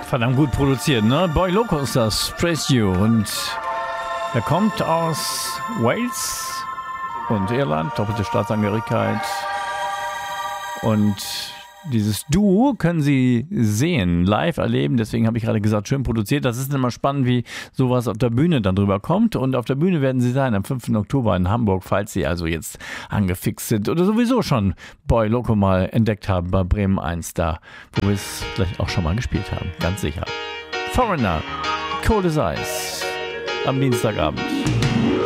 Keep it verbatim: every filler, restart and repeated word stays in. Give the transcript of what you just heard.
Verdammt gut produziert, ne? Boy Loco ist das, Praise You. Und er kommt aus Wales und Irland, doppelte Staatsangehörigkeit. Und dieses Duo können Sie sehen, live erleben. Deswegen habe ich gerade gesagt, schön produziert. Das ist immer spannend, wie sowas auf der Bühne dann drüber kommt. Und auf der Bühne werden Sie sein am fünften Oktober in Hamburg, falls Sie also jetzt angefixt sind oder sowieso schon Boy Loco mal entdeckt haben bei Bremen eins da, wo wir es vielleicht auch schon mal gespielt haben. Ganz sicher. Foreigner, Cold as Ice am Dienstagabend.